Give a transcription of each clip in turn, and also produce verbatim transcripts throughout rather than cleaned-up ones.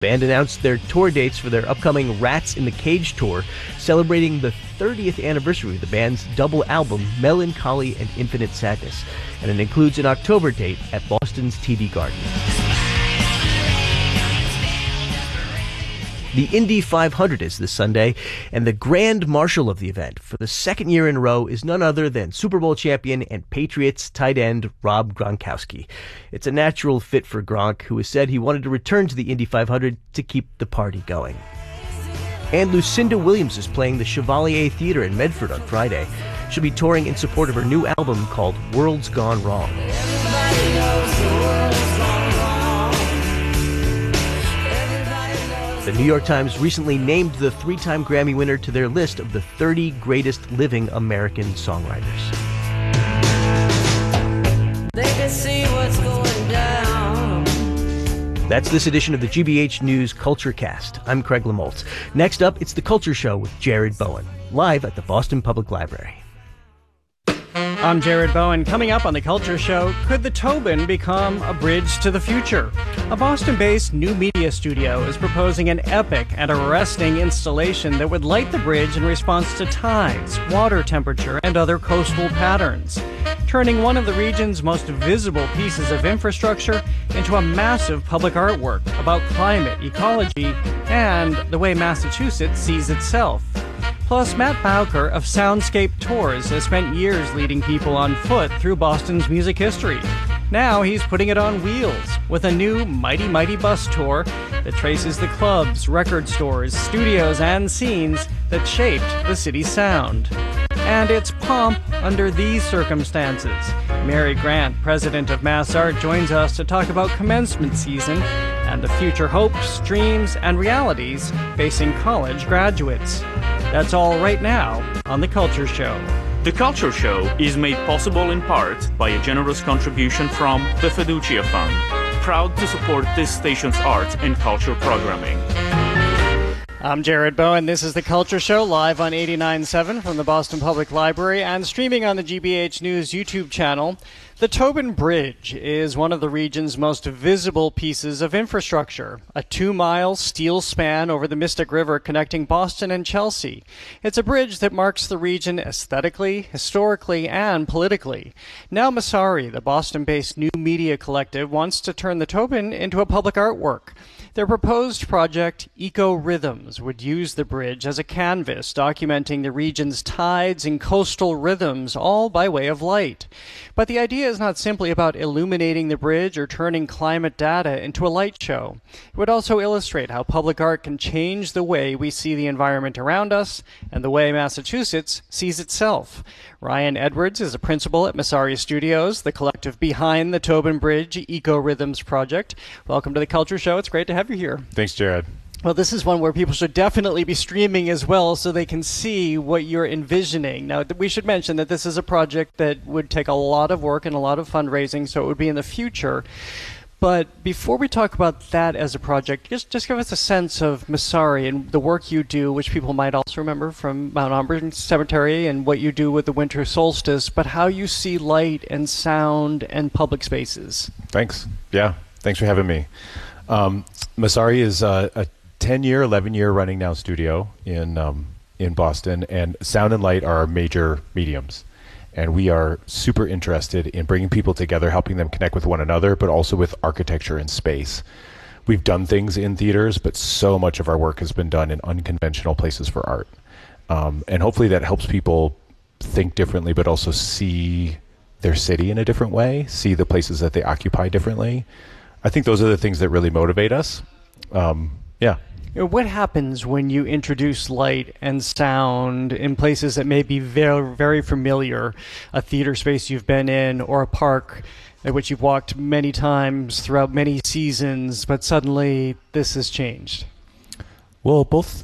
band announced their tour dates for their upcoming Rats in the Cage tour, celebrating the thirtieth anniversary of the band's double album, Melancholy and Infinite Sadness, and it includes an October date at Boston's T D Garden. The Indy five hundred is this Sunday, and the grand marshal of the event for the second year in a row is none other than Super Bowl champion and Patriots tight end Rob Gronkowski. It's a natural fit for Gronk, who has said he wanted to return to the Indy five hundred to keep the party going. And Lucinda Williams is playing the Chevalier Theatre in Medford on Friday. She'll be touring in support of her new album called World's Gone Wrong. Everybody knows the world's gone wrong. The New York Times recently named the three-time Grammy winner to their list of the thirty greatest living American songwriters. They can see what's going down. That's this edition of the G B H News Culture Cast. I'm Craig Lamoltz. Next up, it's The Culture Show with Jared Bowen, live at the Boston Public Library. I'm Jared Bowen. Coming up on The Culture Show, could the Tobin become a bridge to the future? A Boston-based new media studio is proposing an epic and arresting installation that would light the bridge in response to tides, water temperature, and other coastal patterns, turning one of the region's most visible pieces of infrastructure into a massive public artwork about climate, ecology, and the way Massachusetts sees itself. Plus, Matt Bowker of Soundscape Tours has spent years leading people on foot through Boston's music history. Now he's putting it on wheels with a new Mighty Mighty Bus tour that traces the clubs, record stores, studios, and scenes that shaped the city's sound. And it's pomp under these circumstances. Mary Grant, president of MassArt, joins us to talk about commencement season and the future hopes, dreams, and realities facing college graduates. That's all right now on The Culture Show. The Culture Show is made possible in part by a generous contribution from the Fiducia Fund, proud to support this station's art and culture programming. I'm Jared Bowen. This is The Culture Show, live on eighty-nine point seven from the Boston Public Library and streaming on the G B H News YouTube channel. The Tobin Bridge is one of the region's most visible pieces of infrastructure, a two-mile steel span over the Mystic River connecting Boston and Chelsea. It's a bridge that marks the region aesthetically, historically, and politically. Now Masari, the Boston-based new media collective, wants to turn the Tobin into a public artwork. Their proposed project, Eco Rhythms, would use the bridge as a canvas documenting the region's tides and coastal rhythms, all by way of light. But the idea is not simply about illuminating the bridge or turning climate data into a light show. It would also illustrate how public art can change the way we see the environment around us and the way Massachusetts sees itself. Ryan Edwards is a principal at Masari Studios, the collective behind the Tobin Bridge Eco Rhythms project. Welcome to The Culture Show. It's great to have you here. Thanks, Jared. Well, this is one where people should definitely be streaming as well so they can see what you're envisioning. Now, we should mention that this is a project that would take a lot of work and a lot of fundraising, so it would be in the future. But before we talk about that as a project, just just give us a sense of Masari and the work you do, which people might also remember from Mount Auburn Cemetery and what you do with the winter solstice, but how you see light and sound and public spaces. Thanks. Yeah, thanks for having me. Um, Masari is uh, a ten-year, eleven-year running now studio in um, in Boston, and sound and light are our major mediums. And we are super interested in bringing people together, helping them connect with one another, but also with architecture and space. We've done things in theaters, but so much of our work has been done in unconventional places for art. Um, and hopefully that helps people think differently, but also see their city in a different way, see the places that they occupy differently. I think those are the things that really motivate us. Um, yeah. What happens when you introduce light and sound in places that may be very, very familiar, a theater space you've been in or a park at which you've walked many times throughout many seasons, but suddenly this has changed? Well, both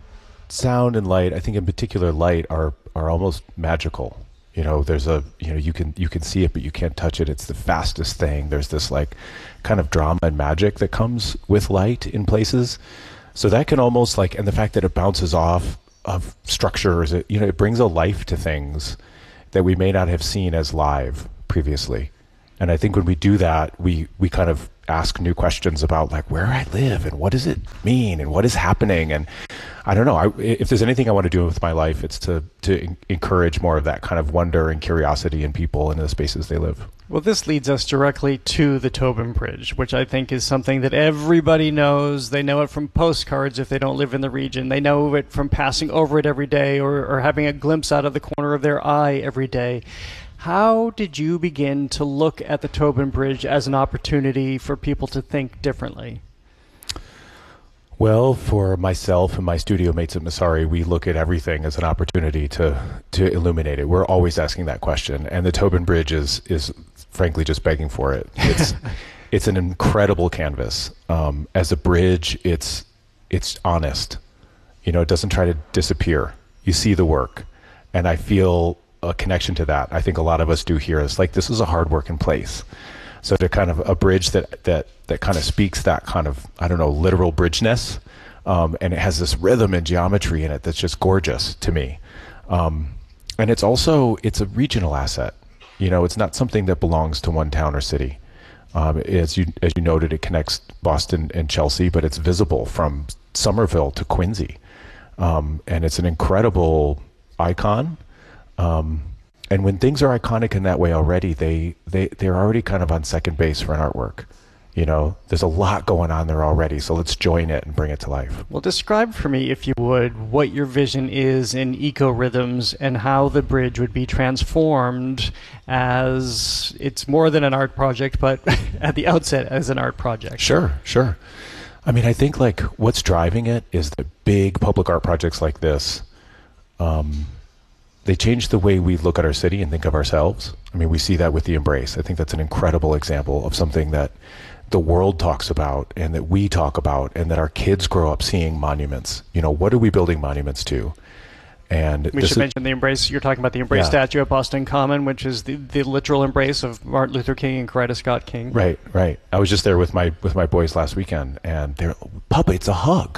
sound and light, I think in particular light, are are almost magical. You know, there's a, you know, you can you can see it, but you can't touch it. It's the fastest thing. There's this like kind of drama and magic that comes with light in places. So that can almost like, and the fact that it bounces off of structures, it, you know, it brings a life to things that we may not have seen as live previously. And I think when we do that, we, we kind of ask new questions about like where I live and what does it mean and what is happening. And I don't know, I, if there's anything I want to do with my life, it's to, to en- encourage more of that kind of wonder and curiosity in people and in the spaces they live. Well, this leads us directly to the Tobin Bridge, which I think is something that everybody knows. They know it from postcards if they don't live in the region. They know it from passing over it every day or, or having a glimpse out of the corner of their eye every day. How did you begin to look at the Tobin Bridge as an opportunity for people to think differently? Well, for myself and my studio mates at Massari, we look at everything as an opportunity to to illuminate it. We're always asking that question, and the Tobin Bridge is is frankly just begging for it. It's it's an incredible canvas. Um, as a bridge, it's it's honest. You know, it doesn't try to disappear. You see the work, and I feel a connection to that. I think a lot of us do here. It's like this is a hard-working place. So to kind of a bridge that that that kind of speaks that kind of, I don't know, literal bridgeness, um, and it has this rhythm and geometry in it that's just gorgeous to me. Um, and it's also, it's a regional asset. You know, it's not something that belongs to one town or city. Um, as you as you noted, it connects Boston and Chelsea, but it's visible from Somerville to Quincy. Um, and it's an incredible icon. Um, And when things are iconic in that way already, they, they, they're already kind of on second base for an artwork. You know, there's a lot going on there already, so let's join it and bring it to life. Well, describe for me, if you would, what your vision is in Eco Rhythms and how the bridge would be transformed as it's more than an art project, but at the outset as an art project. Sure, sure. I mean, I think like what's driving it is the big public art projects like this. Um, They change the way we look at our city and think of ourselves. I mean, we see that with the Embrace. I think that's an incredible example of something that the world talks about and that we talk about and that our kids grow up seeing monuments. You know, what are we building monuments to? And we should mention the Embrace. You're talking about the Embrace Yeah. statue at Boston Common, which is the, the literal embrace of Martin Luther King and Coretta Scott King. Right, right. I was just there with my with my boys last weekend, and they're, Papa, it's a hug.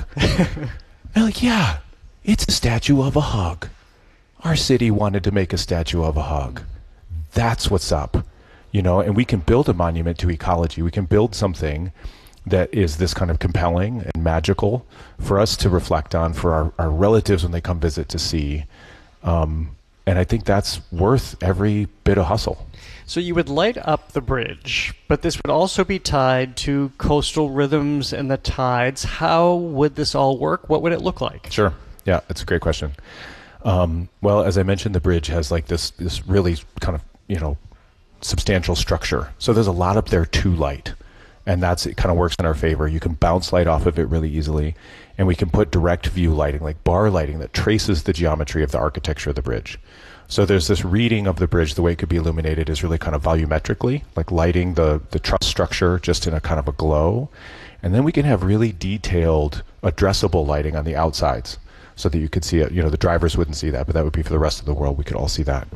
I'm like, yeah, it's a statue of a hug. Our city wanted to make a statue of a hug. That's what's up, you know, and we can build a monument to ecology. We can build something that is this kind of compelling and magical for us to reflect on, for our, our relatives when they come visit to see. Um, and I think that's worth every bit of hustle. So you would light up the bridge, but this would also be tied to coastal rhythms and the tides. How would this all work? What would it look like? Sure. Yeah, that's a great question. Um, well, as I mentioned, the bridge has like this this really kind of, you know, substantial structure. So there's a lot up there to light, and that's it kind of works in our favor. You can bounce light off of it really easily, and we can put direct view lighting, like bar lighting, that traces the geometry of the architecture of the bridge. So there's this reading of the bridge. The way it could be illuminated is really kind of volumetrically, like lighting the, the truss structure just in a kind of a glow. And then we can have really detailed addressable lighting on the outsides, so that you could see it. You know, the drivers wouldn't see that, but that would be for the rest of the world. We could all see that.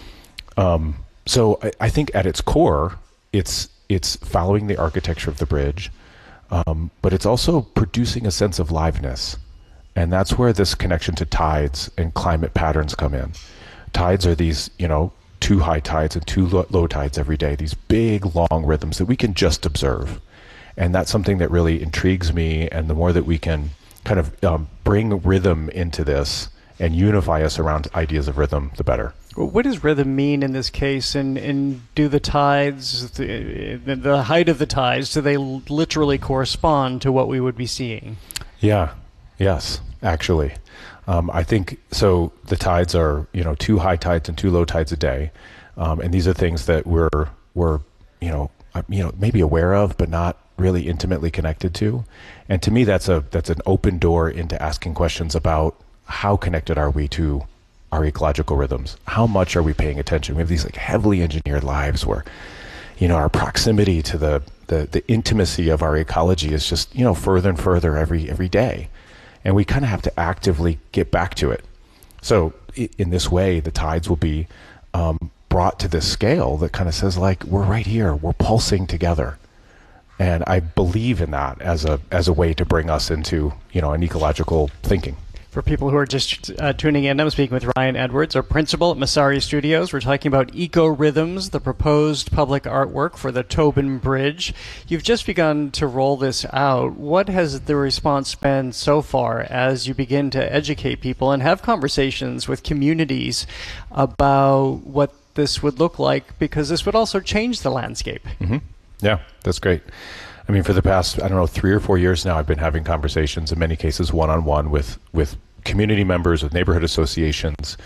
Um, so I, I think at its core, it's it's following the architecture of the bridge, um, but it's also producing a sense of liveness. And that's where this connection to tides and climate patterns come in. Tides are these, you know, two high tides and two low, low tides every day, these big, long rhythms that we can just observe. And that's something that really intrigues me. And the more that we can kind of um, bring rhythm into this and unify us around ideas of rhythm, the better. What does rhythm mean in this case? And, and do the tides, the, the height of the tides, do they literally correspond to what we would be seeing? Yeah, yes, actually. Um, I think, so the tides are, you know, two high tides and two low tides a day. Um, and these are things that we're, we're, you know, you know, maybe aware of, but not really intimately connected to. And to me, that's a that's an open door into asking questions about how connected are we to our ecological rhythms? How much are we paying attention? We have these like heavily engineered lives where, you know, our proximity to the the, the intimacy of our ecology is just, you know, further and further every every day. And we kind of have to actively get back to it. So in this way, the tides will be um, brought to this scale that kind of says like, we're right here, we're pulsing together. And I believe in that as a as a way to bring us into, you know, an ecological thinking. For people who are just uh, tuning in, I'm speaking with Ryan Edwards, our principal at Masari Studios. We're talking about Eco Rhythms, the proposed public artwork for the Tobin Bridge. You've just begun to roll this out. What has the response been so far as you begin to educate people and have conversations with communities about what this would look like? Because this would also change the landscape. Mm-hmm. Yeah, that's great. I mean, for the past, I don't know, three or four years now, I've been having conversations, in many cases one-on-one with, with community members, with neighborhood associations,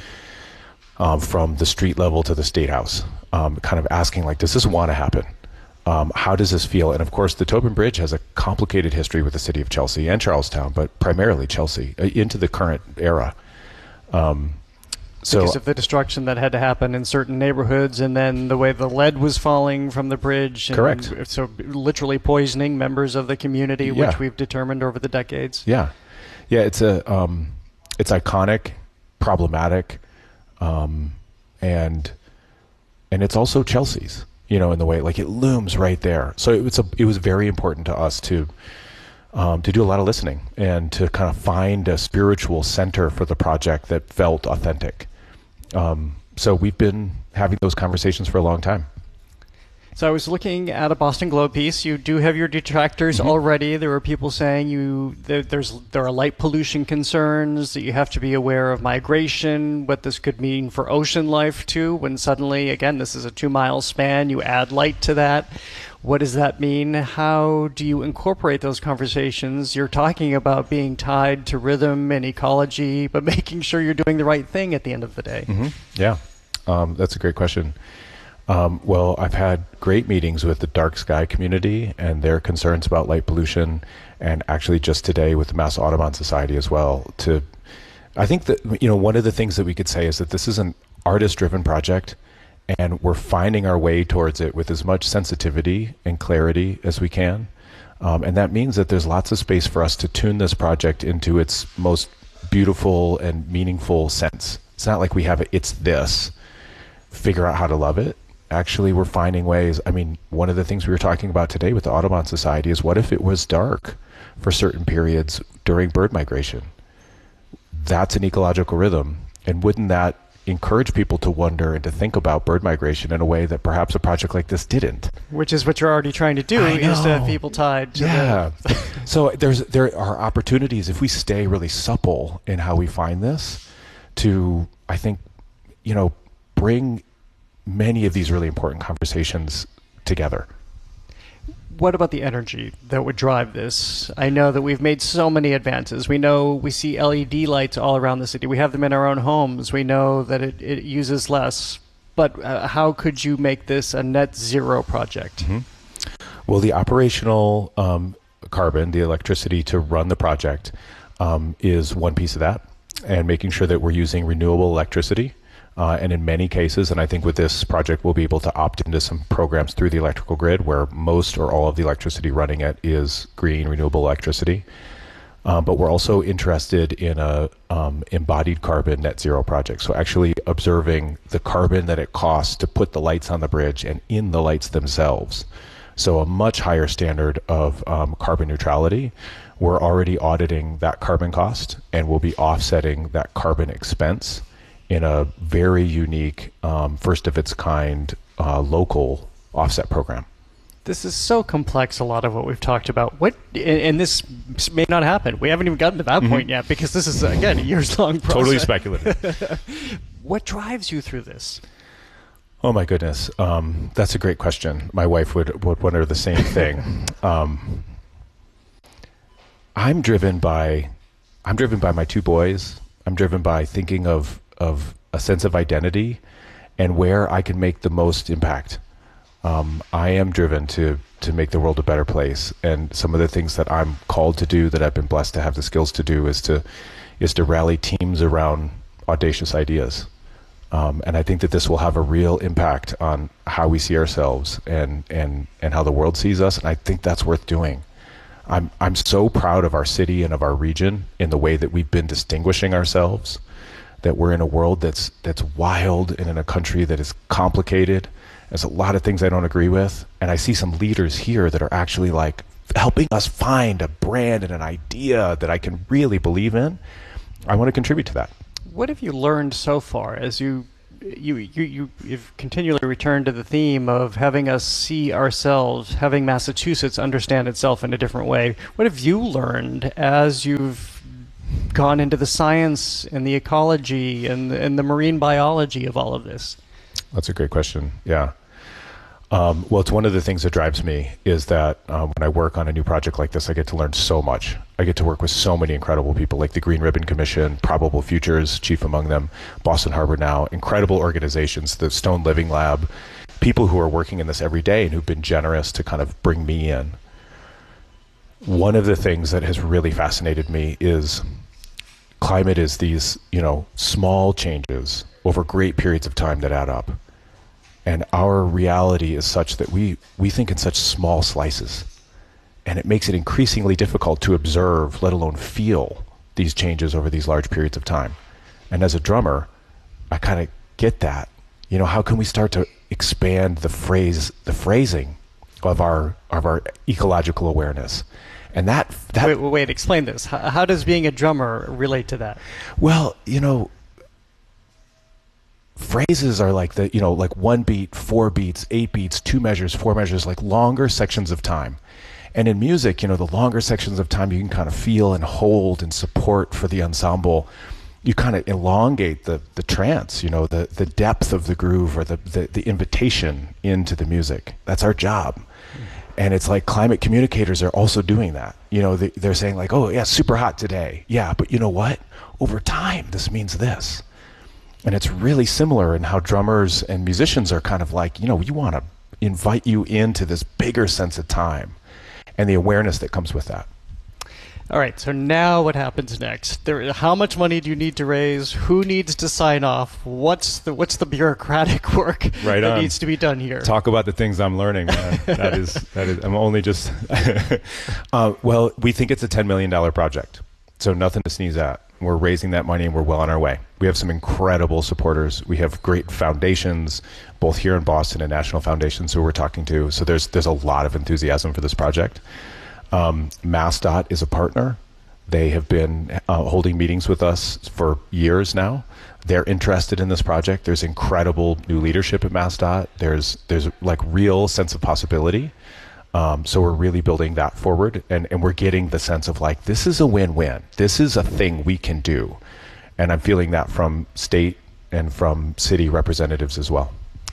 um, from the street level to the State House, um, kind of asking, like, does this want to happen? Um, how does this feel? And of course, the Tobin Bridge has a complicated history with the city of Chelsea and Charlestown, but primarily Chelsea, uh, into the current era. Um, So, because of the destruction that had to happen in certain neighborhoods, and then the way the lead was falling from the bridge. And correct. So literally poisoning members of the community, Yeah. which we've determined over the decades. Yeah, yeah. It's a um, it's iconic, problematic, um, and and it's also Chelsea's. You know, in the way, like, it looms right there. So it was a, it was very important to us to um, to do a lot of listening and to kind of find a spiritual center for the project that felt authentic. Um, so we've been having those conversations for a long time. So I was looking at a Boston Globe piece. You do have your detractors Mm-hmm. already. There were people saying you there, there's there are light pollution concerns, that you have to be aware of migration, what this could mean for ocean life too, when suddenly, again, this is a two-mile span, you add light to that. What does that mean? How do you incorporate those conversations? You're talking about being tied to rhythm and ecology, but making sure you're doing the right thing at the end of the day. Mm-hmm. Yeah, um, that's a great question. Um, well, I've had great meetings with the dark sky community and their concerns about light pollution, and actually just today with the Mass Audubon Society as well. To, I think that, you know, one of the things that we could say is that this is an artist-driven project, and we're finding our way towards it with as much sensitivity and clarity as we can. Um, and that means that there's lots of space for us to tune this project into its most beautiful and meaningful sense. It's not like we have it, it's this, figure out how to love it. Actually, we're finding ways. I mean, one of the things we were talking about today with the Audubon Society is, what if it was dark for certain periods during bird migration? That's an ecological rhythm. And wouldn't that encourage people to wonder and to think about bird migration in a way that perhaps a project like this didn't? Which is what you're already trying to do, I is to have know. people tied to Yeah. the... So there's there are opportunities, if we stay really supple in how we find this, to, I think, you know, bring many of these really important conversations together. What about the energy that would drive this? I know that we've made so many advances. We know we see L E D lights all around the city. We have them in our own homes. We know that it, it uses less. But uh, how could you make this a net zero project? Mm-hmm. Well, the operational um, carbon, the electricity to run the project, um, is one piece of that, and making sure that we're using renewable electricity. Uh, and in many cases, and I think with this project, we'll be able to opt into some programs through the electrical grid where most or all of the electricity running it is green, renewable electricity. Um, but we're also interested in a um, embodied carbon net zero project. So actually observing the carbon that it costs to put the lights on the bridge and in the lights themselves. So a much higher standard of um, carbon neutrality. We're already auditing that carbon cost, and we'll be offsetting that carbon expense in a very unique, um, first of its kind, uh, local offset program. This is so complex, a lot of what we've talked about. What, and, and this may not happen. We haven't even gotten to that Mm-hmm. point yet, because this is, again, a years-long process. Totally speculative. What drives you through this? Oh my goodness, um, that's a great question. My wife would, would wonder the same thing. um, I'm driven by, I'm driven by my two boys. I'm driven by thinking of of a sense of identity and where I can make the most impact. Um, I am driven to to make the world a better place, and some of the things that I'm called to do, that I've been blessed to have the skills to do, is to is to rally teams around audacious ideas. Um, and I think that this will have a real impact on how we see ourselves and and and how the world sees us. And I think that's worth doing. I'm I'm so proud of our city and of our region in the way that we've been distinguishing ourselves, that we're in a world that's that's wild and in a country that is complicated. There's a lot of things I don't agree with, and I see some leaders here that are actually like helping us find a brand and an idea that I can really believe in. I want to contribute to that. What have you learned so far as you you you you you've continually returned to the theme of having us see ourselves, having Massachusetts understand itself in a different way? What have you learned as you've gone into the science and the ecology and and the marine biology of all of this? That's a great question. Yeah. Um, well, it's one of the things that drives me is that um, when I work on a new project like this, I get to learn so much. I get to work with so many incredible people like the Green Ribbon Commission, Probable Futures, chief among them, Boston Harbor Now, incredible organizations, the Stone Living Lab, people who are working in this every day and who've been generous to kind of bring me in. One of the things that has really fascinated me is climate is these, you know, small changes over great periods of time that add up. And our reality is such that we, we think in such small slices. And it makes it increasingly difficult to observe, let alone feel, these changes over these large periods of time. And as a drummer, I kind of get that. You know, how can we start to expand the phrase, the phrasing of our of our ecological awareness? And that... that wait, wait, wait, explain this. How, how does being a drummer relate to that? Well, you know... phrases are like the, you know, like one beat, four beats, eight beats, two measures, four measures, like longer sections of time. And in music, you know, the longer sections of time you can kind of feel and hold and support for the ensemble. You kind of elongate the, the trance, you know, the, the depth of the groove or the, the, the invitation into the music. That's our job. Mm-hmm. And it's like climate communicators are also doing that. You know, they, they're saying like, oh yeah, super hot today. Yeah, but you know what? Over time, this means this. And it's really similar in how drummers and musicians are kind of like, you know, you want to invite you into this bigger sense of time and the awareness that comes with that. All right, so now what happens next? There, how much money do you need to raise? Who needs to sign off? What's the what's the bureaucratic work right that on. needs to be done here? Talk about the things I'm learning, man. that is that is. I'm only just. uh, well, we think it's a ten million dollar project, so nothing to sneeze at. We're raising that money and we're well on our way. We have some incredible supporters. We have great foundations, both here in Boston and national foundations who we're talking to. So there's there's a lot of enthusiasm for this project. Um, MassDOT is a partner. They have been uh, holding meetings with us for years now. They're interested in this project. There's incredible new leadership at MassDOT. There's there's like real sense of possibility. Um, so we're really building that forward, and, and we're getting the sense of like, this is a win-win. This is a thing we can do. And I'm feeling that from state and from city representatives as well.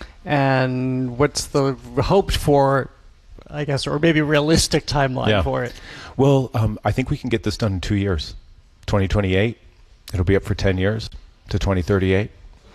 And what's the hoped for, I guess, or maybe realistic timeline yeah. for it? Well, um, I think we can get this done in two years. twenty twenty-eight, it'll be up for ten years to twenty thirty-eight.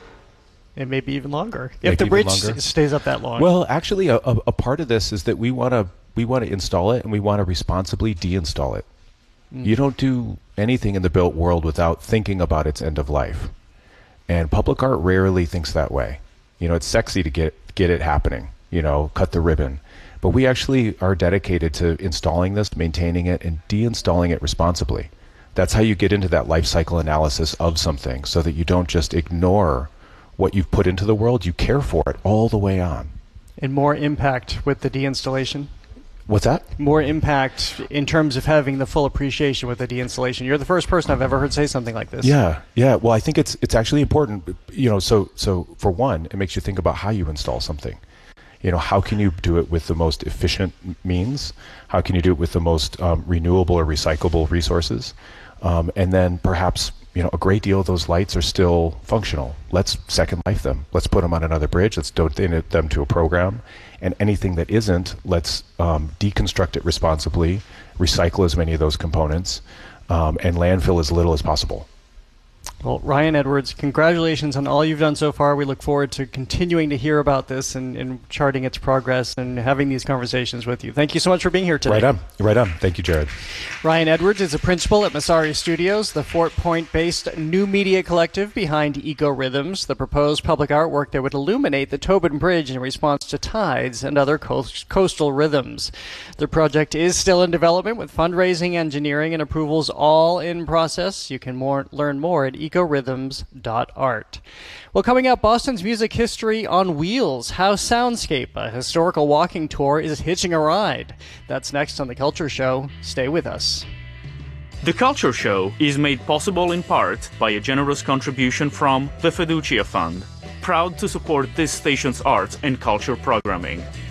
And maybe even longer, maybe if the bridge longer. s- stays up that long. Well, actually, a, a, a part of this is that we want to we want to install it, and we want to responsibly deinstall it. Mm. You don't do anything in the built world without thinking about its end of life, and public art rarely thinks that way. You know, it's sexy to get get it happening. You know, cut the ribbon, but we actually are dedicated to installing this, maintaining it, and deinstalling it responsibly. That's how you get into that life cycle analysis of something, so that you don't just ignore what you've put into the world. You care for it all the way on. And more impact with the deinstallation? What's that? More impact in terms of having the full appreciation with the deinstallation. You're the first person I've ever heard say something like this. Yeah, yeah. Well, I think it's it's actually important. You know, so so for one, it makes you think about how you install something. You know, how can you do it with the most efficient means? How can you do it with the most um, renewable or recyclable resources? Um, and then perhaps, you know, a great deal of those lights are still functional. Let's second life them. Let's put them on another bridge. Let's donate them to a program. And anything that isn't, let's um, deconstruct it responsibly, recycle as many of those components, um, and landfill as little as possible. Well, Ryan Edwards, congratulations on all you've done so far. We look forward to continuing to hear about this and, and charting its progress and having these conversations with you. Thank you so much for being here today. Right on. Right on. Thank you, Jared. Ryan Edwards is a principal at Masari Studios, the Fort Point-based new media collective behind Eco Rhythms, the proposed public artwork that would illuminate the Tobin Bridge in response to tides and other coast, coastal rhythms. The project is still in development with fundraising, engineering, and approvals all in process. You can more, learn more at eco rhythms dot art. Well, coming up, Boston's music history on wheels. How Soundscape, a historical walking tour, is hitching a ride. That's next on The Culture Show. Stay with us. The Culture Show is made possible in part by a generous contribution from the Fiducia Fund, proud to support this station's arts and culture programming.